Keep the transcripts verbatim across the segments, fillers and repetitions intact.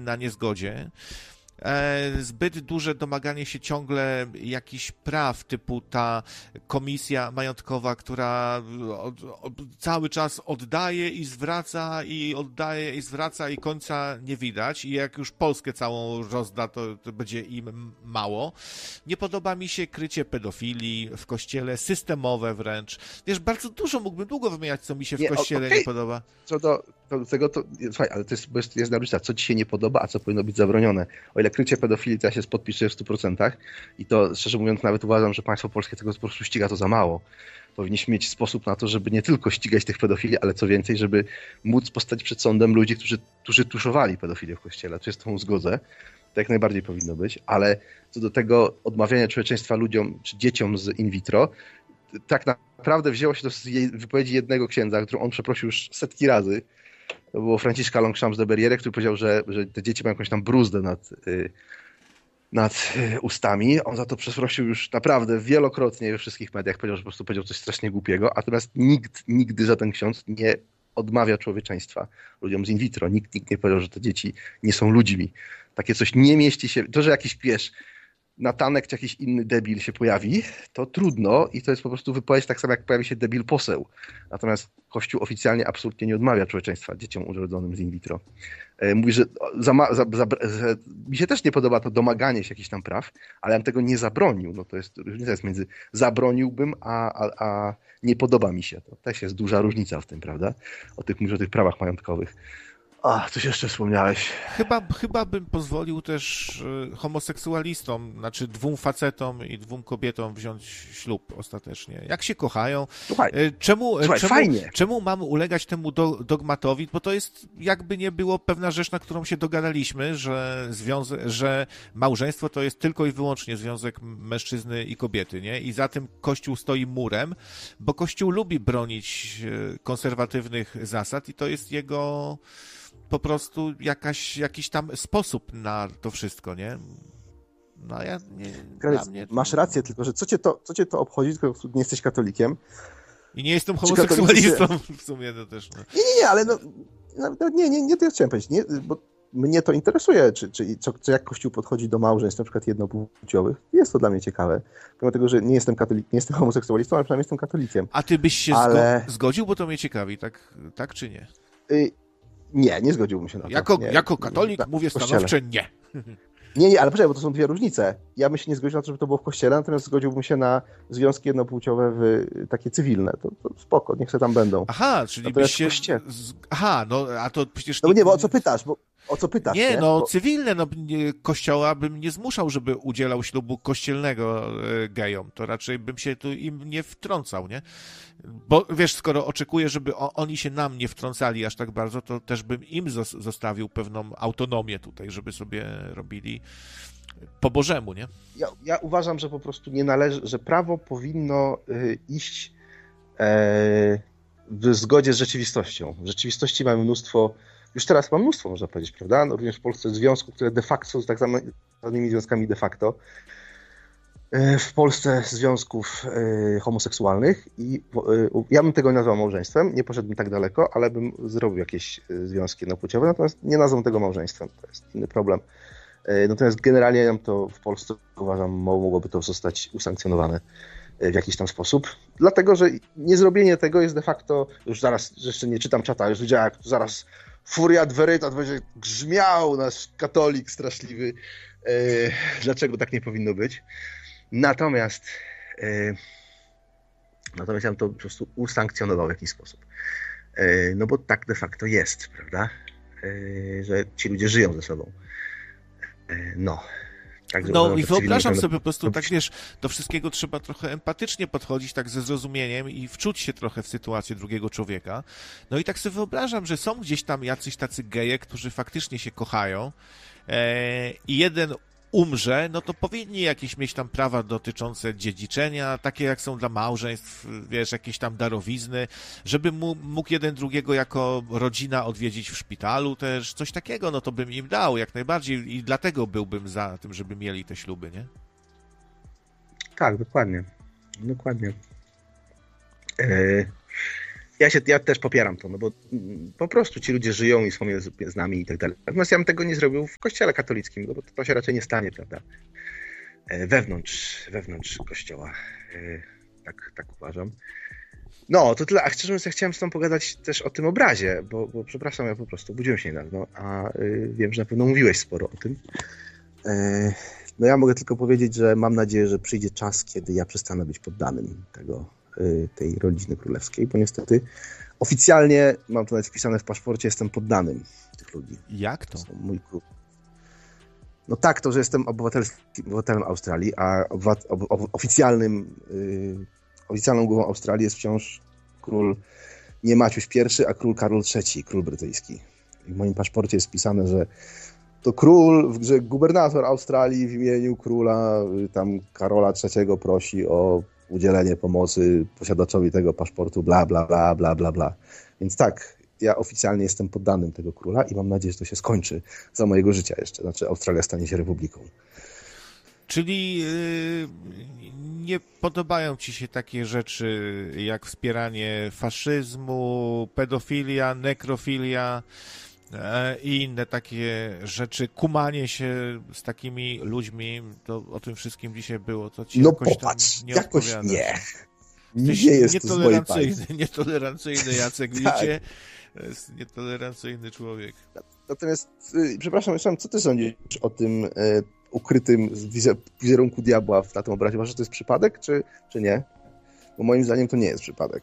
na niezgodzie. Zbyt duże domaganie się ciągle jakichś praw, typu ta komisja majątkowa, która od, od, cały czas oddaje i zwraca, i oddaje i zwraca, i końca nie widać. I jak już Polskę całą rozda, to, to będzie im mało. Nie podoba mi się krycie pedofilii w kościele, systemowe wręcz. Wiesz, bardzo dużo mógłbym długo wymieniać, co mi się w nie, kościele okay. nie podoba. Co do, do tego, to słuchaj, ale to jest, bo jest, jest różnica, co ci się nie podoba, a co powinno być zabronione. O ile krycie pedofilii, to ja się podpisuję w stu procentach i to, szczerze mówiąc, nawet uważam, że państwo polskie tego po prostu ściga to za mało. Powinniśmy mieć sposób na to, żeby nie tylko ścigać tych pedofili, ale co więcej, żeby móc postawić przed sądem ludzi, którzy, którzy tuszowali pedofilię w kościele. Tu jest tą zgodzę. To jak najbardziej powinno być, ale co do tego odmawiania człowieczeństwa ludziom czy dzieciom z in vitro, tak naprawdę wzięło się to z wypowiedzi jednego księdza, którą on przeprosił już setki razy. To było Franciszka Longchamps de Berriere, który powiedział, że, że te dzieci mają jakąś tam bruzdę nad, nad ustami. On za to przeprosił już naprawdę wielokrotnie we wszystkich mediach. Powiedział, że po prostu powiedział coś strasznie głupiego. Natomiast nikt, nigdy żaden ksiądz nie odmawia człowieczeństwa ludziom z in vitro. Nikt, nikt nie powiedział, że te dzieci nie są ludźmi. Takie coś nie mieści się. To, że jakiś, wiesz, Natanek czy jakiś inny debil się pojawi, to trudno i to jest po prostu wypowiedź tak samo jak pojawi się debil poseł. Natomiast Kościół oficjalnie absolutnie nie odmawia człowieczeństwa dzieciom urodzonym z in vitro. Mówi, że za, za, za, że mi się też nie podoba to domaganie się jakichś tam praw, ale ja bym tego nie zabronił. No to jest różnica jest między zabroniłbym, a, a, a nie podoba mi się. To też jest duża różnica w tym, prawda? O tych, mówisz o tych prawach majątkowych. A, coś jeszcze wspomniałeś. Chyba, chyba bym pozwolił też homoseksualistom, znaczy dwóm facetom i dwóm kobietom wziąć ślub ostatecznie. Jak się kochają. Słuchaj, czemu, słuchaj, czemu, fajnie. czemu mamy ulegać temu do, dogmatowi? Bo to jest jakby nie było pewna rzecz, na którą się dogadaliśmy, że, związe, że małżeństwo to jest tylko i wyłącznie związek mężczyzny i kobiety, nie? I za tym Kościół stoi murem, bo Kościół lubi bronić konserwatywnych zasad i to jest jego po prostu jakaś, jakiś tam sposób na to wszystko, nie? No ja nie... Granic, mnie... Masz rację, tylko że co cię to, co cię to obchodzi, tylko nie jesteś katolikiem. I nie jestem homoseksualistą się... w sumie to też. No. Nie, nie, nie, ale no, no nie, nie, nie to ja chciałem powiedzieć, nie, bo mnie to interesuje, czy, czy co, co, jak Kościół podchodzi do małżeństw, na przykład jednopłciowych. Jest to dla mnie ciekawe. Pomimo tego, że nie jestem katolik, nie jestem homoseksualistą, ale przynajmniej jestem katolikiem. A ty byś się ale... zgodził, bo to mnie ciekawi, tak, tak czy nie? Y Nie, nie zgodziłbym się na to. Jako, nie. jako katolik tak, mówię stanowcze nie. Nie, nie, ale poczekaj, bo to są dwie różnice. Ja bym się nie zgodził na to, żeby to było w kościele, natomiast zgodziłbym się na związki jednopłciowe w, takie cywilne. To, to spoko, niech se tam będą. Aha, czyli byś się... Z... Aha, no a to przecież... No nie, bo o co pytasz? Bo o co pytasz? Nie, nie? no bo... cywilne, no kościoła bym nie zmuszał, żeby udzielał ślubu kościelnego gejom. To raczej bym się tu im nie wtrącał, nie? Bo wiesz, skoro oczekuję, żeby o, oni się nam nie wtrącali aż tak bardzo, to też bym im zostawił pewną autonomię tutaj, żeby sobie robili po Bożemu, nie? Ja, ja uważam, że po prostu nie należy, że prawo powinno y, iść e, w zgodzie z rzeczywistością. W rzeczywistości mamy mnóstwo, już teraz mam mnóstwo, można powiedzieć, prawda? No, również w Polsce związków, które de facto są tak zwanymi związkami de facto. W Polsce związków y, homoseksualnych i y, ja bym tego nie nazwał małżeństwem, nie poszedłbym tak daleko, ale bym zrobił jakieś y, związki jednopłciowe, natomiast nie nazwę tego małżeństwem, to jest inny problem. Y, natomiast generalnie to w Polsce uważam, mogłoby to zostać usankcjonowane y, w jakiś tam sposób, dlatego, że niezrobienie tego jest de facto, już zaraz, jeszcze nie czytam czata, już widziałem, jak zaraz furiat veritas będzie grzmiał nasz katolik straszliwy, y, dlaczego tak nie powinno być. Natomiast, yy, natomiast ja bym to po prostu usankcjonował w jakiś sposób. Yy, no bo tak de facto jest, prawda? Yy, że ci ludzie żyją ze sobą. Yy, no. Tak, no i wyobrażam sobie po prostu, tak wiesz, do wszystkiego trzeba trochę empatycznie podchodzić, tak ze zrozumieniem i wczuć się trochę w sytuację drugiego człowieka. No i tak sobie wyobrażam, że są gdzieś tam jacyś tacy geje, którzy faktycznie się kochają yy, i jeden umrze, no to powinni jakieś mieć tam prawa dotyczące dziedziczenia, takie jak są dla małżeństw, wiesz, jakieś tam darowizny, żeby mu, mógł jeden drugiego jako rodzina odwiedzić w szpitalu też, coś takiego, no to bym im dał jak najbardziej i dlatego byłbym za tym, żeby mieli te śluby, nie? Tak, dokładnie. Dokładnie. Eee, Ja się, ja też popieram to, no bo po prostu ci ludzie żyją i są z nami i tak dalej. Natomiast ja bym tego nie zrobił w kościele katolickim, no bo to się raczej nie stanie, prawda? Wewnątrz, wewnątrz kościoła. Tak, tak uważam. No, to tyle. A szczerze mówiąc, ja chciałem z tobą pogadać też o tym obrazie, bo, bo przepraszam, ja po prostu budziłem się niedawno, a y, wiem, że na pewno mówiłeś sporo o tym. Y, no ja mogę tylko powiedzieć, że mam nadzieję, że przyjdzie czas, kiedy ja przestanę być poddanym tego, y, tej rodziny królewskiej, bo niestety oficjalnie, mam to nawet wpisane w paszporcie, jestem poddanym tych ludzi. Jak to? To mój król. No tak, to, że jestem obywatelem Australii, a obywat- ob- ob- oficjalnym, yy, oficjalną głową Australii jest wciąż król nie Maciuś I, a król Karol trzeci, król brytyjski. I w moim paszporcie jest wpisane, że to król, że gubernator Australii w imieniu króla tam Karola trzeciego prosi o udzielenie pomocy posiadaczowi tego paszportu, bla, bla, bla, bla, bla, bla. Więc tak, ja oficjalnie jestem poddanym tego króla i mam nadzieję, że to się skończy za mojego życia jeszcze. Znaczy Australia stanie się republiką. Czyli yy, nie podobają ci się takie rzeczy jak wspieranie faszyzmu, pedofilia, nekrofilia yy, i inne takie rzeczy, kumanie się z takimi ludźmi, to o tym wszystkim dzisiaj było, to ci no jakoś popatrz, tam nie jakoś odpowiada. nie. Jesteś nie jest nietolerancyjny, nietolerancyjny Jacek, widzicie? To jest nietolerancyjny człowiek. Natomiast, y, przepraszam, jeszcze co ty sądzisz o tym y, ukrytym wizer- wizerunku diabła na tym obrazie? Uważasz, że to jest przypadek, czy, czy nie? Bo moim zdaniem to nie jest przypadek.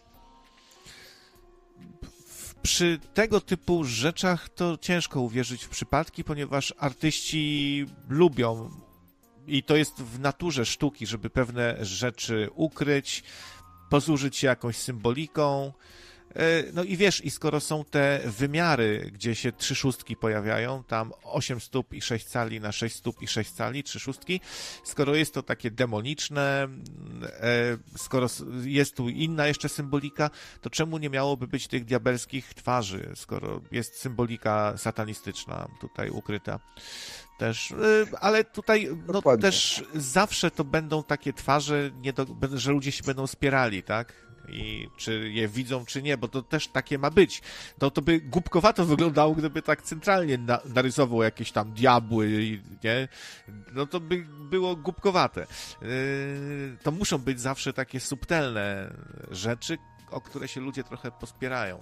Przy tego typu rzeczach to ciężko uwierzyć w przypadki, ponieważ artyści lubią i to jest w naturze sztuki, żeby pewne rzeczy ukryć, posłużyć się jakąś symboliką. No i wiesz, i skoro są te wymiary, gdzie się trzy szóstki pojawiają, tam osiem stóp i sześć cali na sześć stóp i sześć cali, trzy szóstki, skoro jest to takie demoniczne, skoro jest tu inna jeszcze symbolika, to czemu nie miałoby być tych diabelskich twarzy, skoro jest symbolika satanistyczna tutaj ukryta? Też, ale tutaj no, też zawsze to będą takie twarze, nie do, że ludzie się będą spierali, tak? I czy je widzą, czy nie, bo to też takie ma być. To, to by głupkowato wyglądało, gdyby tak centralnie na, narysował jakieś tam diabły, nie? No to by było głupkowate. Yy, to muszą być zawsze takie subtelne rzeczy, o które się ludzie trochę pospierają.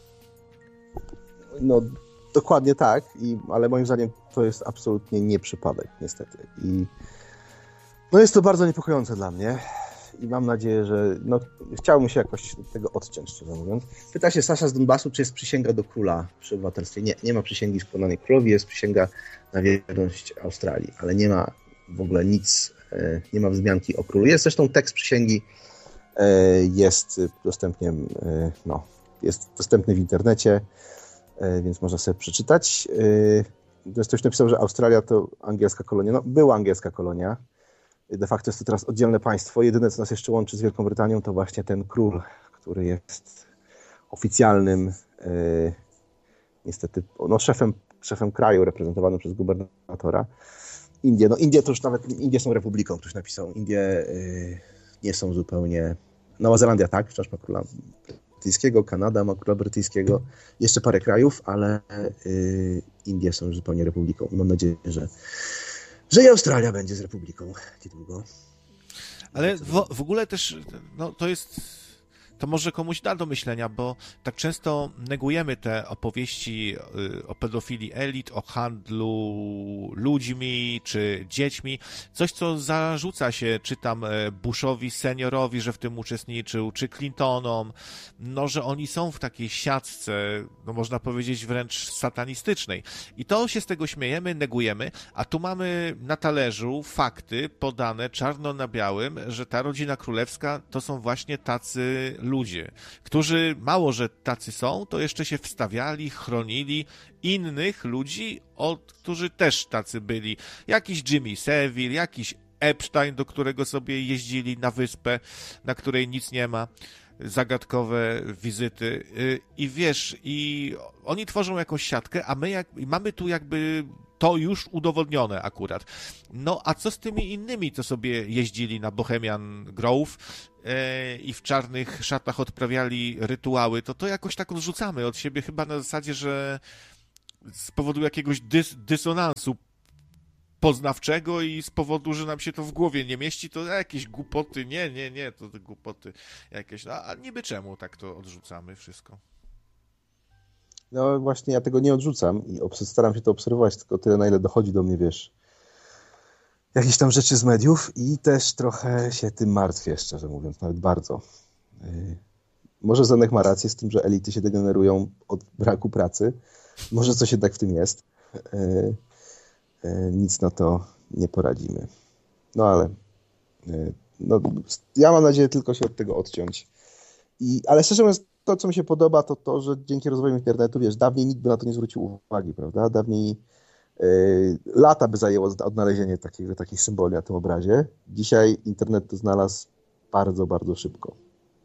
No, dokładnie tak, i, ale moim zdaniem to jest absolutnie nie przypadek, niestety. I no jest to bardzo niepokojące dla mnie. I mam nadzieję, że no, chciałbym się jakoś tego odciąć, szczerze mówiąc. Pyta się Sasza z Donbasu, czy jest przysięga do króla przy obywatelstwie. Nie, nie ma przysięgi składanej królowi, jest przysięga na wierność Australii, ale nie ma w ogóle nic, nie ma wzmianki o królu. Jest zresztą tekst przysięgi, jest dostępnie, no, jest dostępny w internecie, więc można sobie przeczytać. Ktoś napisał, że Australia to angielska kolonia. No, była angielska kolonia. De facto jest to teraz oddzielne państwo. Jedyne, co nas jeszcze łączy z Wielką Brytanią, to właśnie ten król, który jest oficjalnym, e, niestety, no, szefem, szefem kraju reprezentowanym przez gubernatora. Indie, no Indie to już nawet, Indie są republiką, ktoś napisał. Indie e, nie są zupełnie... Nowa Zelandia tak, wciąż ma króla brytyjskiego, Kanada ma króla brytyjskiego, jeszcze parę krajów, ale e, Indie są już zupełnie republiką. Mam nadzieję, że że i Australia będzie z republiką niedługo. Ale w, w ogóle też, no to jest, to może komuś da do myślenia, bo tak często negujemy te opowieści o pedofilii elit, o handlu ludźmi czy dziećmi. Coś, co zarzuca się, czy tam Bushowi seniorowi, że w tym uczestniczył, czy Clintonom, no, że oni są w takiej siatce, no można powiedzieć wręcz satanistycznej. I to się z tego śmiejemy, negujemy, a tu mamy na talerzu fakty podane czarno na białym, że ta rodzina królewska to są właśnie tacy ludzie, którzy mało, że tacy są, to jeszcze się wstawiali, chronili innych ludzi, od, którzy też tacy byli. Jakiś Jimmy Savile, jakiś Epstein, do którego sobie jeździli na wyspę, na której nic nie ma, zagadkowe wizyty. I wiesz, i oni tworzą jakąś siatkę, a my jak, mamy tu jakby to już udowodnione akurat. No, a co z tymi innymi, co sobie jeździli na Bohemian Grove i w czarnych szatach odprawiali rytuały, to to jakoś tak odrzucamy od siebie chyba na zasadzie, że z powodu jakiegoś dys dysonansu poznawczego i z powodu, że nam się to w głowie nie mieści, to jakieś głupoty, nie, nie, nie, to te głupoty jakieś, a, a niby czemu tak to odrzucamy wszystko? No właśnie ja tego nie odrzucam i staram się to obserwować, tylko tyle, na ile dochodzi do mnie, wiesz, jakieś tam rzeczy z mediów i też trochę się tym martwię, szczerze mówiąc, nawet bardzo. Yy, może Zenek ma rację z tym, że elity się degenerują od braku pracy. Może coś jednak w tym jest. Yy, yy, nic na to nie poradzimy. No ale yy, no, ja mam nadzieję tylko się od tego odciąć. I, ale szczerze mówiąc, to, co mi się podoba, to to, że dzięki rozwojowi internetu, wiesz, dawniej nikt by na to nie zwrócił uwagi, prawda? Dawniej yy, lata by zajęło odnalezienie takiego, takich symboli na tym obrazie. Dzisiaj internet to znalazł bardzo, bardzo szybko.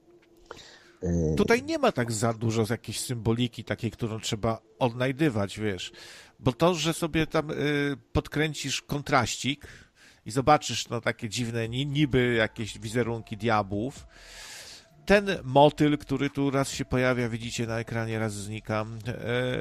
Yy. Tutaj nie ma tak za dużo z jakiejś symboliki takiej, którą trzeba odnajdywać, wiesz. Bo to, że sobie tam yy, podkręcisz kontraścik i zobaczysz no takie dziwne, niby jakieś wizerunki diabłów, ten motyl, który tu raz się pojawia, widzicie na ekranie, raz znika. Eee,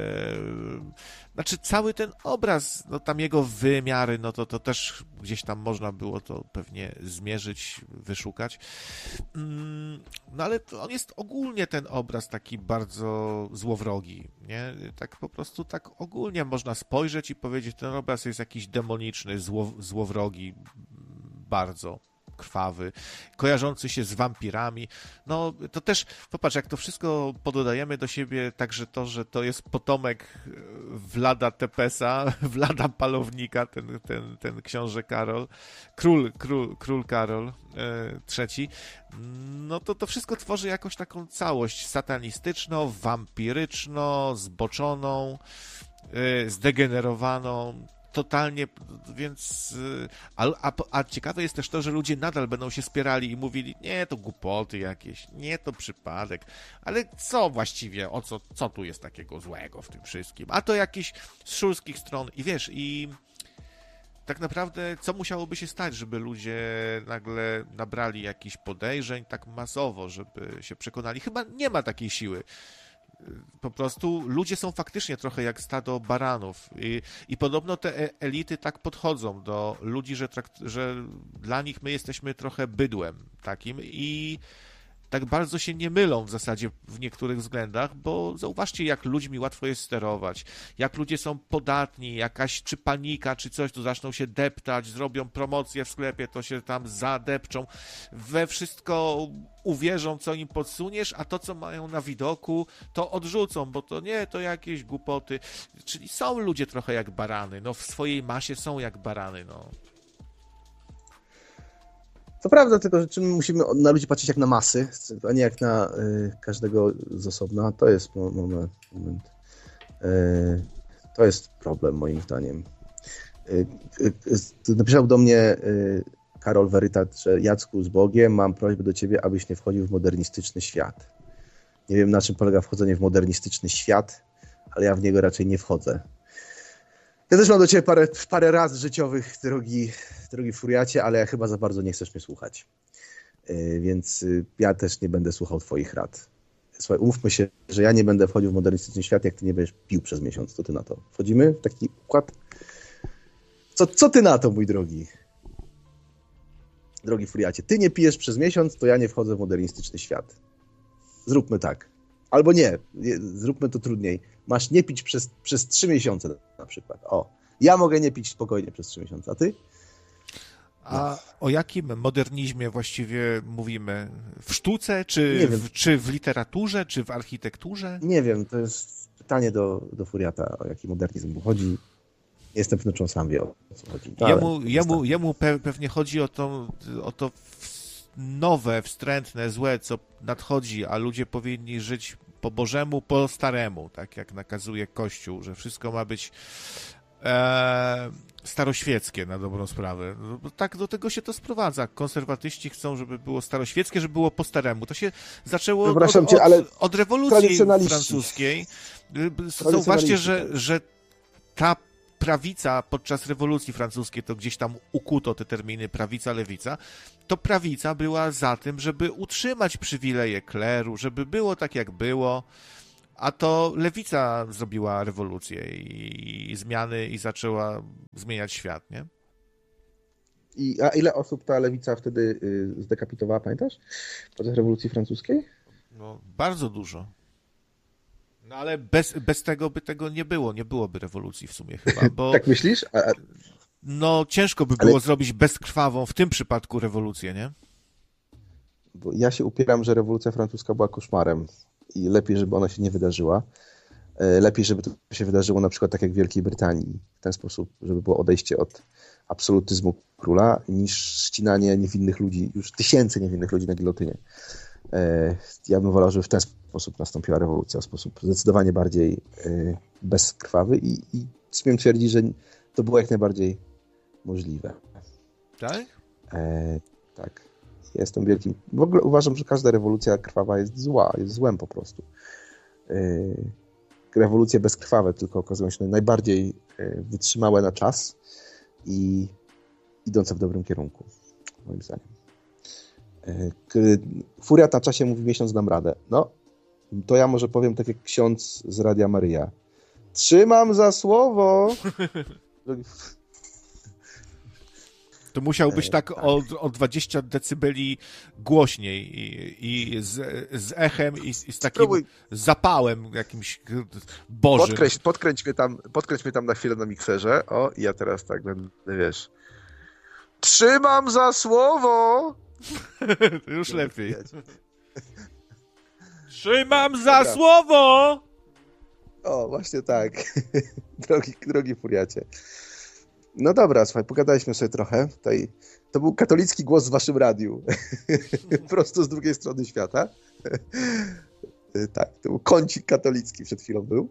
znaczy cały ten obraz, no tam jego wymiary, no to, to też gdzieś tam można było to pewnie zmierzyć, wyszukać. Mm, no ale to on jest ogólnie ten obraz taki bardzo złowrogi, nie? Tak po prostu tak ogólnie można spojrzeć i powiedzieć, ten obraz jest jakiś demoniczny, zło, złowrogi, bardzo krwawy, kojarzący się z wampirami. No to też, popatrz, jak to wszystko pododajemy do siebie, także to, że to jest potomek Vlada Tepesa, Vlada Palownika, ten, ten, ten książę Karol, król, król, król Karol e, trzeci, no to to wszystko tworzy jakąś taką całość satanistyczną, wampiryczną, zboczoną, e, zdegenerowaną, totalnie, więc a, a, a ciekawe jest też to, że ludzie nadal będą się spierali i mówili, nie, to głupoty jakieś, nie, to przypadek, ale co właściwie, o co, co tu jest takiego złego w tym wszystkim, a to jakieś z szulskich stron i wiesz, i tak naprawdę co musiałoby się stać, żeby ludzie nagle nabrali jakichś podejrzeń tak masowo, żeby się przekonali, chyba nie ma takiej siły. Po prostu ludzie są faktycznie trochę jak stado baranów i, i podobno te elity tak podchodzą do ludzi, że, trakt, że dla nich my jesteśmy trochę bydłem takim i tak bardzo się nie mylą w zasadzie w niektórych względach, bo zauważcie, jak ludźmi łatwo jest sterować, jak ludzie są podatni, jakaś czy panika, czy coś, to zaczną się deptać, zrobią promocję w sklepie, to się tam zadepczą, we wszystko uwierzą, co im podsuniesz, a to, co mają na widoku, to odrzucą, bo to nie, to jakieś głupoty, czyli są ludzie trochę jak barany, no w swojej masie są jak barany, no. To prawda, tylko że my musimy na ludzi patrzeć jak na masy, a nie jak na y, każdego z osobna. To jest moment. moment. Y, to jest problem moim zdaniem. Y, y, y, napisał do mnie y, Karol Werytat, że Jacku, z Bogiem, mam prośbę do ciebie, abyś nie wchodził w modernistyczny świat. Nie wiem, na czym polega wchodzenie w modernistyczny świat, ale ja w niego raczej nie wchodzę. Ja też mam do ciebie parę, parę raz życiowych, drogi, drogi furiacie, ale ja chyba za bardzo nie chcesz mnie słuchać. Yy, więc yy, ja też nie będę słuchał twoich rad. Słuchaj, umówmy się, że ja nie będę wchodził w modernistyczny świat, jak ty nie będziesz pił przez miesiąc. Co ty na to? Wchodzimy w taki układ? Co, co ty na to, mój drogi? Drogi furiacie, ty nie pijesz przez miesiąc, to ja nie wchodzę w modernistyczny świat. Zróbmy tak. Albo nie, zróbmy to trudniej. Masz nie pić przez, przez trzy miesiące na przykład. O, ja mogę nie pić spokojnie przez trzy miesiące, a ty? A o jakim modernizmie właściwie mówimy? W sztuce, czy w, czy w literaturze, czy w architekturze? Nie wiem, to jest pytanie do, do furiata, o jaki modernizm chodzi. Jestem wnuczą, sam wie, o co chodzi. No, jemu jemu, jemu pe, pewnie chodzi o to, o to nowe, wstrętne, złe, co nadchodzi, a ludzie powinni żyć po Bożemu, po staremu, tak jak nakazuje Kościół, że wszystko ma być e, staroświeckie na dobrą sprawę. No, tak do tego się to sprowadza. Konserwatyści chcą, żeby było staroświeckie, żeby było po staremu. To się zaczęło od, od, cię, ale od rewolucji francuskiej. Zauważcie, że, że ta prawica podczas rewolucji francuskiej, to gdzieś tam ukuto te terminy prawica, lewica, to prawica była za tym, żeby utrzymać przywileje kleru, żeby było tak, jak było, a to lewica zrobiła rewolucję i, i zmiany i zaczęła zmieniać świat, nie? I, a ile osób ta lewica wtedy y, zdekapitowała, pamiętasz? Podczas rewolucji francuskiej? No, bardzo dużo. No ale bez, bez tego by tego nie było, nie byłoby rewolucji w sumie chyba, bo... Tak myślisz? A, a... No ciężko by ale... było zrobić bezkrwawą w tym przypadku rewolucję, nie? Bo ja się upieram, że rewolucja francuska była koszmarem i lepiej, żeby ona się nie wydarzyła. Lepiej, żeby to się wydarzyło na przykład tak jak w Wielkiej Brytanii, w ten sposób, żeby było odejście od absolutyzmu króla, niż ścinanie niewinnych ludzi, już tysięcy niewinnych ludzi na gilotynie. Ja bym wolał, żeby w ten sposób nastąpiła rewolucja, w sposób zdecydowanie bardziej bezkrwawy i, i śmiem twierdzić, że to było jak najbardziej możliwe. Tak? E, tak. Jestem wielkim... W ogóle uważam, że każda rewolucja krwawa jest zła, jest złem po prostu. E, rewolucje bezkrwawe tylko okazują się najbardziej wytrzymałe na czas i idące w dobrym kierunku, moim zdaniem. Furiat na czasie mówi miesiąc dam radę. No, to ja może powiem tak jak ksiądz z Radia Maryja. Trzymam za słowo! To musiał być tak o, o dwadzieścia decybeli głośniej i, i z, z echem i, i z takim Spróbuj. zapałem jakimś bożym. Podkręć, podkręć, mnie tam, podkręć mnie tam na chwilę na mikserze. O, i ja teraz tak będę, wiesz. Trzymam za słowo! Już lepiej. Trzymam za Dobra. słowo! O, właśnie tak. drogi, drogi furiacie. No dobra, słuchaj, pogadaliśmy sobie trochę. Tutaj, to był katolicki głos w waszym radiu. Prosto z drugiej strony świata. Tak, to był kącik katolicki przed chwilą był.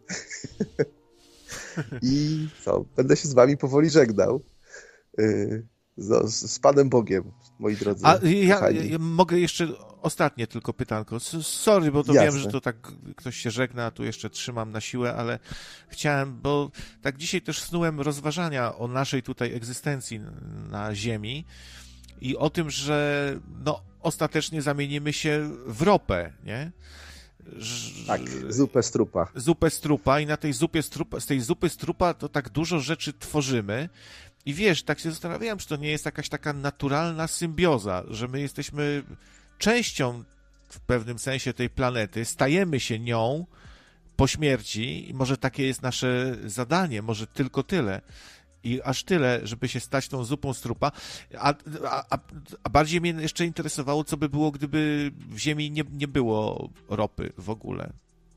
I co, będę się z wami powoli żegnał. Z, z Panem Bogiem, moi drodzy. A ja, ja mogę jeszcze ostatnie tylko pytanko. Sorry, bo to Jasne. wiem, że to tak ktoś się żegna, a tu jeszcze trzymam na siłę, ale chciałem, bo tak dzisiaj też snułem rozważania o naszej tutaj egzystencji na Ziemi i o tym, że no ostatecznie zamienimy się w ropę, nie? Tak, zupę z trupa. Zupę z trupa i na tej zupie z trupa, z tej zupy z trupa to tak dużo rzeczy tworzymy. I wiesz, tak się zastanawiałem, czy to nie jest jakaś taka naturalna symbioza, że my jesteśmy częścią w pewnym sensie tej planety, stajemy się nią po śmierci i może takie jest nasze zadanie, może tylko tyle. I aż tyle, żeby się stać tą zupą z trupa. A, a, a bardziej mnie jeszcze interesowało, co by było, gdyby w Ziemi nie, nie było ropy w ogóle.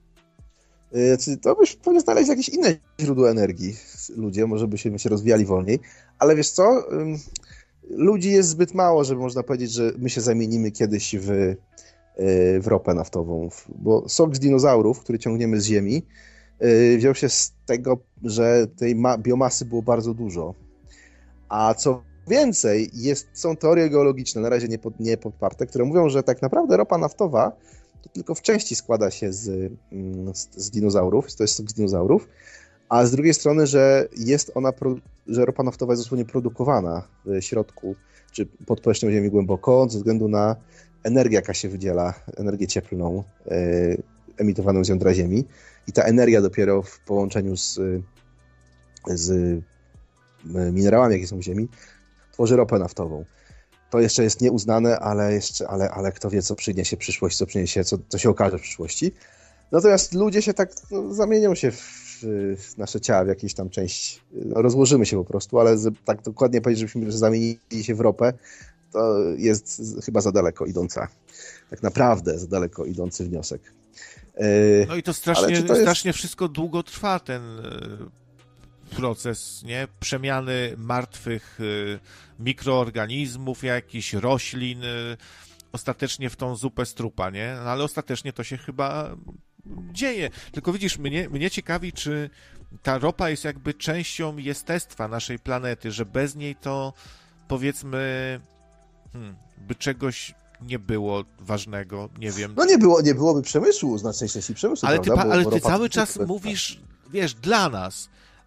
To byś pewnie znaleźć jakieś inne źródło energii. Ludzie może by się, by się rozwijali wolniej. Ale wiesz co? Ludzi jest zbyt mało, żeby można powiedzieć, że my się zamienimy kiedyś w, w ropę naftową. Bo sok z dinozaurów, który ciągniemy z Ziemi, wziął się z tego, że tej ma- biomasy było bardzo dużo. A co więcej, jest, są teorie geologiczne, na razie nie, pod, nie podparte, które mówią, że tak naprawdę ropa naftowa to tylko w części składa się z, z, z dinozaurów, to jest sok z dinozaurów, a z drugiej strony, że jest ona, że ropa naftowa jest dosłownie produkowana w środku, czy pod powierzchnią Ziemi głęboko, ze względu na energię, jaka się wydziela, energię cieplną e, emitowaną z jądra Ziemi. I ta energia dopiero w połączeniu z, z minerałami, jakie są w Ziemi, tworzy ropę naftową. To jeszcze jest nieuznane, ale, jeszcze, ale, ale kto wie, co przyniesie przyszłość, co przyniesie, co, co się okaże w przyszłości. Natomiast ludzie się tak no, zamienią się w, w nasze ciała, w jakieś tam część, no, rozłożymy się po prostu, ale z, tak dokładnie powiedzieć, żebyśmy zamienili się w ropę, to jest chyba za daleko idąca, tak naprawdę za daleko idący wniosek. No i to strasznie, to jest... strasznie wszystko długo trwa, ten proces, nie? Przemiany martwych mikroorganizmów, jakichś roślin, ostatecznie w tą zupę z trupa, nie? No ale ostatecznie to się chyba dzieje. Tylko widzisz, mnie, mnie ciekawi, czy ta ropa jest jakby częścią jestestwa naszej planety, że bez niej to, powiedzmy, hmm, by czegoś nie było ważnego, nie wiem. No nie było, nie byłoby przemysłu, znacznej części przemysłu, ale prawda? Ty, bo, ale bo ty ropa cały czas mówisz, wiesz, dla nas,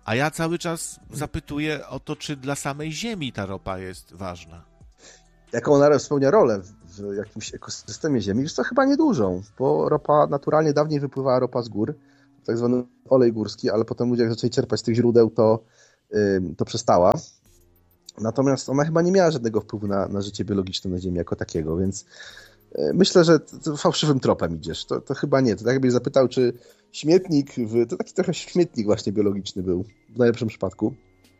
A ja cały czas zapytuję o to, czy dla samej Ziemi ta ropa jest ważna. Jaką ona spełnia rolę w jakimś ekosystemie Ziemi? Już to chyba niedużą, bo ropa naturalnie dawniej wypływała ropa z gór, tak zwany olej górski, ale potem ludzie jak zaczęli czerpać z tych źródeł, to, yy, to przestała. Natomiast ona chyba nie miała żadnego wpływu na, na życie biologiczne na Ziemi jako takiego, więc yy, myślę, że to, to fałszywym tropem idziesz. To, to chyba nie. To tak jakbyś zapytał, czy śmietnik, w, to taki trochę śmietnik właśnie biologiczny był w najlepszym przypadku.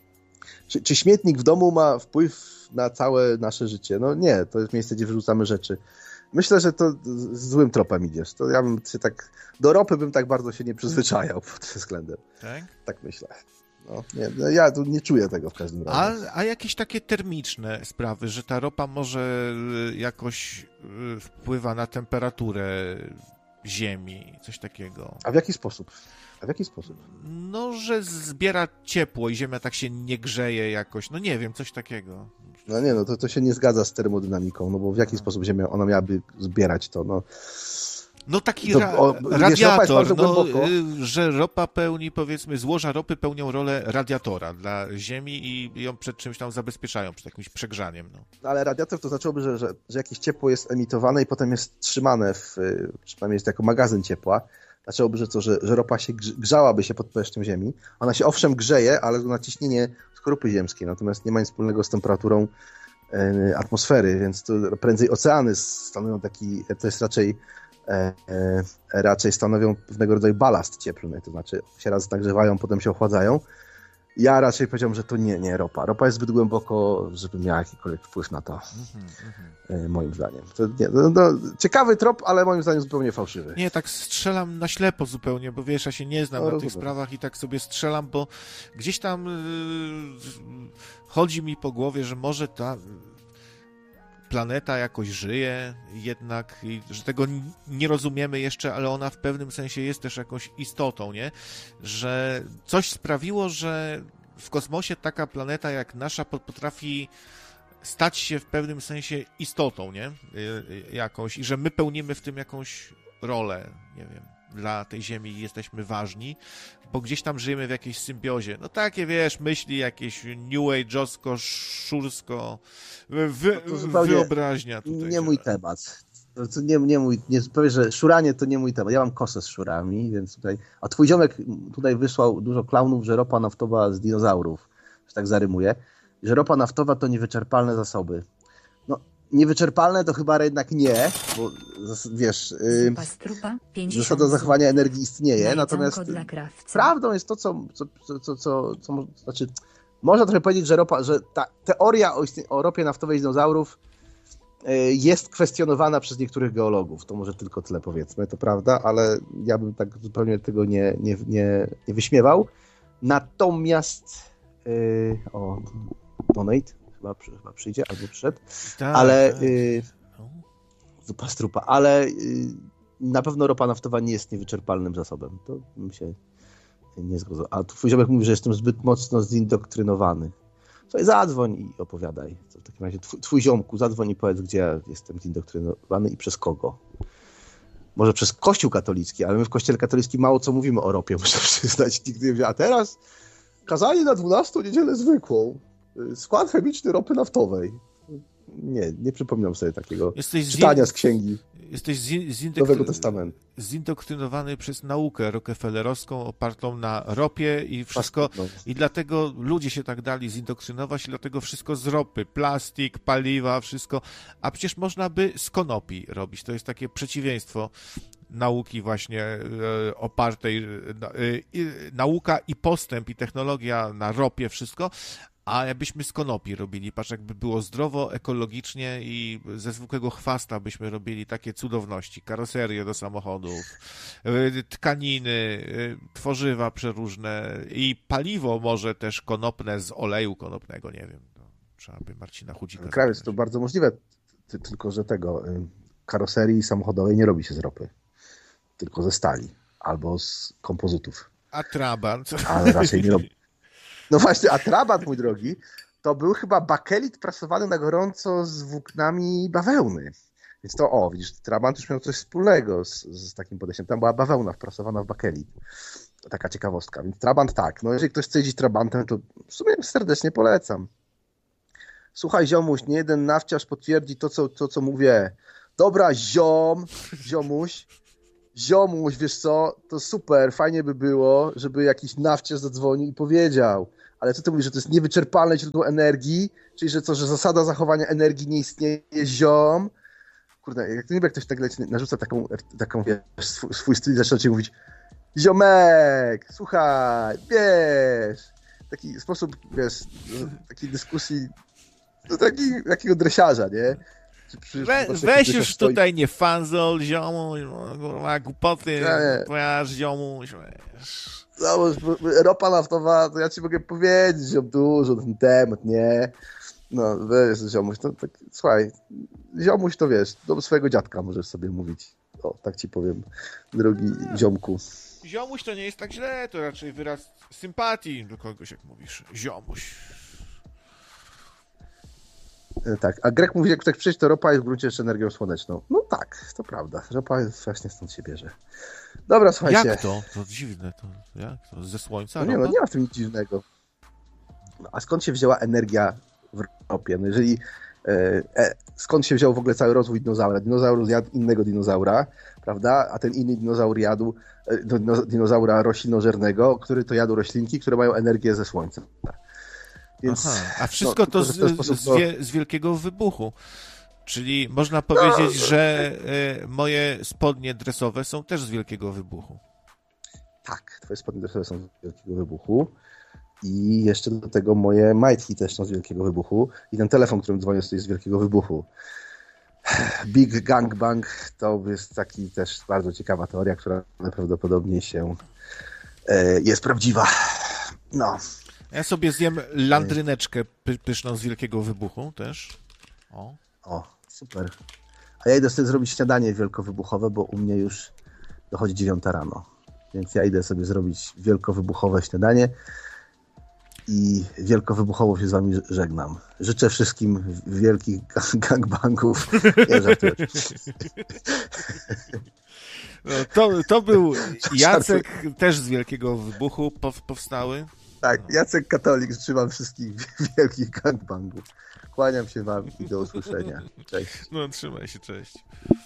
Czy, czy śmietnik w domu ma wpływ na całe nasze życie? No nie, to jest miejsce, gdzie wyrzucamy rzeczy. Myślę, że to z złym tropem idziesz. To ja bym się tak, do ropy bym tak bardzo się nie przyzwyczajał pod tym względem. Tak? Tak myślę. No, nie, no ja tu nie czuję tego w każdym razie. A, a jakieś takie termiczne sprawy, że ta ropa może jakoś wpływa na temperaturę Ziemi, coś takiego. A w jaki sposób? A w jaki sposób? No, że zbiera ciepło i Ziemia tak się nie grzeje jakoś. No nie wiem, coś takiego. No nie, no to, to się nie zgadza z termodynamiką, no bo w jaki no. sposób Ziemia, ona miałaby zbierać to, no. No taki ra- o, radiator, wiesz, no, że ropa pełni, powiedzmy, złoża ropy pełnią rolę radiatora dla Ziemi i ją przed czymś tam zabezpieczają, przed jakimś przegrzaniem. No. No, ale radiator to znaczyłoby, że, że, że jakieś ciepło jest emitowane i potem jest trzymane, w, przynajmniej jest jako magazyn ciepła. Znaczyłoby, że, to, że, że ropa się grzałaby się pod powierzchnią Ziemi. Ona się owszem grzeje, ale to naciśnienie skorupy ziemskiej, natomiast nie ma nic wspólnego z temperaturą e, atmosfery, więc to prędzej oceany stanowią taki, to jest raczej E, e, raczej stanowią pewnego rodzaju balast cieplny, to znaczy się raz nagrzewają, potem się ochładzają. Ja raczej powiedziałbym, że to nie, nie ropa. Ropa jest zbyt głęboko, żeby miała jakikolwiek wpływ na to, mm-hmm. e, moim zdaniem. To nie, no, no, ciekawy trop, ale moim zdaniem zupełnie fałszywy. Nie, tak strzelam na ślepo zupełnie, bo wiesz, ja się nie znam no, na tych sprawach i tak sobie strzelam, bo gdzieś tam yy, chodzi mi po głowie, że może ta planeta jakoś żyje jednak, i że tego nie rozumiemy jeszcze, ale ona w pewnym sensie jest też jakąś istotą, nie? Że coś sprawiło, że w kosmosie taka planeta jak nasza potrafi stać się w pewnym sensie istotą, nie? Jakąś, i że my pełnimy w tym jakąś rolę, nie wiem, dla tej Ziemi jesteśmy ważni, bo gdzieś tam żyjemy w jakiejś symbiozie. No takie, wiesz, myśli jakieś new age'owsko, szursko, wy, no wyobraźnia tutaj. Nie mój temat. To nie, nie mój, nie, powiem, że szuranie to nie mój temat. Ja mam kosę z szurami, więc tutaj... A twój ziomek tutaj wysłał dużo klaunów, że ropa naftowa z dinozaurów, że tak zarymuje, że ropa naftowa to niewyczerpalne zasoby. No, niewyczerpalne to chyba jednak nie, bo wiesz, yy, zasada zachowania energii istnieje, natomiast prawdą jest to, co, co, co, co, co, co znaczy, można trochę powiedzieć, że ropa, że ta teoria o, o ropie naftowej dinozaurów yy, jest kwestionowana przez niektórych geologów. To może tylko tyle powiedzmy, to prawda, ale ja bym tak zupełnie tego nie, nie, nie, nie wyśmiewał. Natomiast yy, o, donate Chyba, chyba przyjdzie, albo przyszedł, tak, ale tak. Y, zupa strupa, ale y, na pewno ropa naftowa nie jest niewyczerpalnym zasobem. To bym się nie zgodził. A twój ziomek mówi, że jestem zbyt mocno zindoktrynowany. Słuchaj, zadzwoń i opowiadaj. To w takim razie twój, twój ziomku, zadzwoń i powiedz, gdzie ja jestem zindoktrynowany i przez kogo. Może przez Kościół katolicki, ale my w Kościele katolickim mało co mówimy o ropie, muszę przyznać. Nigdy nie wiem, a teraz kazanie na dwunastą niedzielę zwykłą. Skład chemiczny ropy naftowej. Nie, nie przypominam sobie takiego jesteś czytania z księgi jesteś zindoktry... Nowego Testamentu. Zindoktrynowany przez naukę rockefellerowską opartą na ropie i wszystko. No. I dlatego ludzie się tak dali zindoktrynować i dlatego wszystko z ropy. Plastik, paliwa, wszystko. A przecież można by z konopi robić. To jest takie przeciwieństwo nauki właśnie e, opartej e, e, nauka i postęp i technologia na ropie, wszystko. A jakbyśmy z konopi robili, patrz, jakby było zdrowo, ekologicznie i ze zwykłego chwasta byśmy robili takie cudowności, karoserie do samochodów, tkaniny, tworzywa przeróżne i paliwo może też konopne z oleju konopnego, nie wiem. No, trzeba by Marcina Chudzika... Krawiec, to bardzo możliwe, tylko że tego karoserii samochodowej nie robi się z ropy, tylko ze stali albo z kompozytów. A Trabant? Ale raczej nie robi. No właśnie, a Trabant, mój drogi, to był chyba bakelit prasowany na gorąco z włóknami bawełny. Więc to, o, widzisz, Trabant już miał coś wspólnego z, z takim podejściem. Tam była bawełna wprasowana w bakelit. Taka ciekawostka. Więc Trabant tak. No jeżeli ktoś chce jeździć Trabantem, to w sumie serdecznie polecam. Słuchaj, ziomuś, nie jeden nawciarz potwierdzi to, co, to, co mówię. Dobra, ziom, ziomuś, ziomuś, wiesz co, to super, fajnie by było, żeby jakiś nawciarz zadzwonił i powiedział. Ale co ty mówisz, że to jest niewyczerpalne źródło energii? Czyli, że co, że zasada zachowania energii nie istnieje, ziom? Kurde, jak to niby jak ktoś tak narzuca taką, taką wiesz, swój, swój styl i zaczyna ci mówić ziomek, słuchaj, wiesz, taki sposób, wiesz, takiej dyskusji, no taki, takiego dresiarza, nie? Przy, We, weź już stoi... tutaj nie fanzol, ziomu, ma głupoty, pojaż ziomu, wiesz. No, ropa naftowa, to ja ci mogę powiedzieć, ziom, dużo na ten temat, nie? No, weź ziomuś, to tak, słuchaj, ziomuś to wiesz, do swojego dziadka możesz sobie mówić. O, tak ci powiem, drogi ziomku. Ziomuś to nie jest tak źle, to raczej wyraz sympatii do kogoś, jak mówisz. Ziomuś. Tak, a Grek mówi, jak tak przejść, to ropa jest w gruncie jeszcze energią słoneczną. No tak, to prawda. Ropa jest właśnie stąd się bierze. Dobra, słuchajcie. Jak to? To dziwne. To jak to? Ze słońca? No nie, no nie ma w tym nic dziwnego. No, a skąd się wzięła energia w ropie? No jeżeli e, skąd się wziął w ogóle cały rozwój dinozaura? Dinozaur jadł innego dinozaura, prawda? A ten inny dinozaur jadł e, dinozaura roślinożernego, który to jadł roślinki, które mają energię ze słońca. Więc, Aha, a wszystko no, to z, sposób, z, wie, z wielkiego wybuchu. Czyli można powiedzieć, no, że y, moje spodnie dresowe są też z wielkiego wybuchu. Tak, twoje spodnie dresowe są z wielkiego wybuchu. I jeszcze do tego moje majtki też są z wielkiego wybuchu. I ten telefon, którym dzwonię, to jest z wielkiego wybuchu. Big Gang Bang to jest taki też bardzo ciekawa teoria, która najprawdopodobniej się y, jest prawdziwa. No. Ja sobie zjem landryneczkę py- pyszną z wielkiego wybuchu też. O. O, super. A ja idę sobie zrobić śniadanie wielkowybuchowe, bo u mnie już dochodzi dziewiąta rano. Więc ja idę sobie zrobić wielkowybuchowe śniadanie i wielkowybuchowo się z wami żegnam. Życzę wszystkim wielkich gangbangów. Nie żartuję. No, to, to był Jacek też z wielkiego wybuchu powstały. Tak, Jacek Katolik, trzymam wszystkich wielkich gangbangów. Kłaniam się wam i do usłyszenia. Cześć. No, trzymaj się, cześć.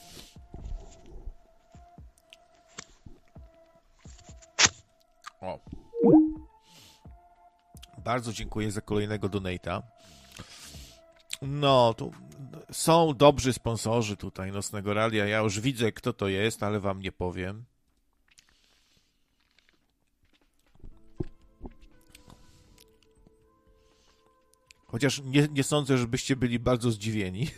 O. Bardzo dziękuję za kolejnego donate'a. No, tu są dobrzy sponsorzy tutaj Nocnego Radia. Ja już widzę, kto to jest, ale wam nie powiem. Chociaż nie, nie sądzę, żebyście byli bardzo zdziwieni.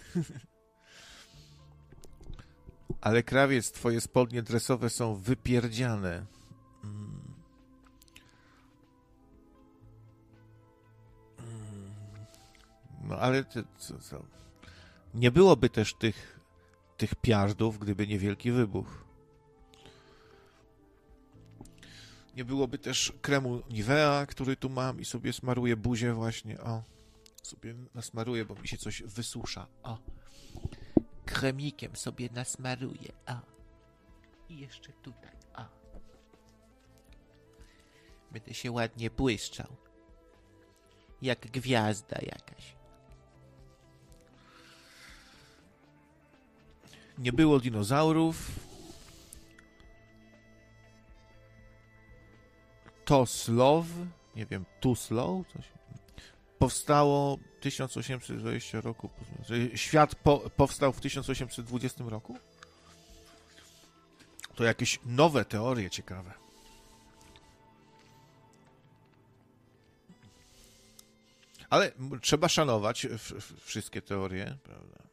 Ale krawiec, twoje spodnie dresowe są wypierdziane. Mm. No ale to, co, co? Nie byłoby też tych, tych piardów, gdyby nie wielki wybuch. Nie byłoby też kremu Nivea, który tu mam i sobie smaruję buzię właśnie. O, sobie nasmaruję, bo mi się coś wysusza. O, kremikiem sobie nasmaruję. O, i jeszcze tutaj. O, będę się ładnie błyszczał. Jak gwiazda jakaś. Nie było dinozaurów. Toslow, nie wiem, Tuslow, coś. Powstało w tysiąc osiemset dwudziestym roku. Świat po, powstał w tysiąc osiemset dwudziestym roku? To jakieś nowe teorie ciekawe. Ale trzeba szanować w, w, wszystkie teorie, prawda?